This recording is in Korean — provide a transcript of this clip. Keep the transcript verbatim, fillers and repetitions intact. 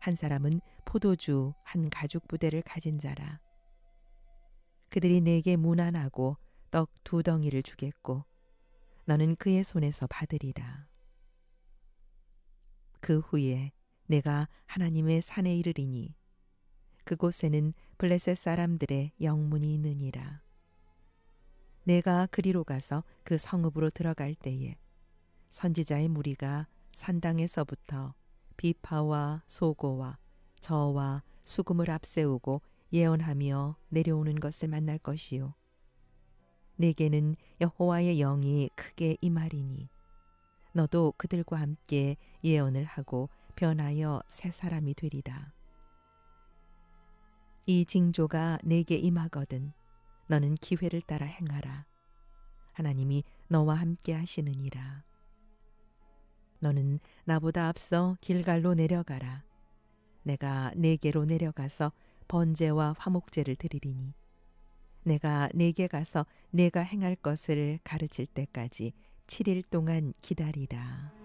한 사람은 포도주 한 가죽 부대를 가진 자라. 그들이 내게 문안하고 떡 두 덩이를 주겠고 너는 그의 손에서 받으리라. 그 후에 내가 하나님의 산에 이르리니 그곳에는 블레셋 사람들의 영문이 있느니라. 내가 그리로 가서 그 성읍으로 들어갈 때에 선지자의 무리가 산당에서부터 비파와 소고와 저와 수금을 앞세우고 예언하며 내려오는 것을 만날 것이요 내게는 여호와의 영이 크게 임하리니 너도 그들과 함께 예언을 하고 변하여 새 사람이 되리라. 이 징조가 내게 임하거든 너는 기회를 따라 행하라. 하나님이 너와 함께 하시느니라. 너는 나보다 앞서 길갈로 내려가라. 내가 네게로 내려가서 번제와 화목제를 드리리니 내가 네게 가서 내가 행할 것을 가르칠 때까지 칠 일 동안 기다리라.